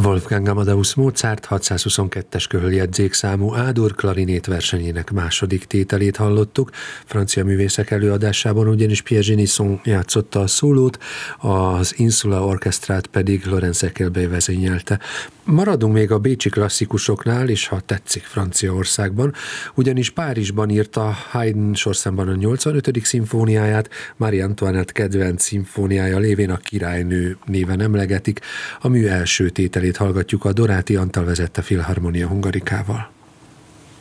Wolfgang Amadeus Mozart 622-es köhöljegyzékszámú A-dur klarinét versenyének második tételét hallottuk. Francia művészek előadásában ugyanis Pierre Génisson játszotta a szólót, az Insula Orchestrát pedig Laurence Eckelby vezényelte. Maradunk még a bécsi klasszikusoknál, és ha tetszik Franciaországban, ugyanis Párizsban írta Haydn sorszámban a 85. szimfóniáját, Marie Antoinette kedvenc szimfóniája lévén a Királynő néven emlegetik. A mű első tételét hallgatjuk a Doráti Antal vezette Filharmonia Hungarikával.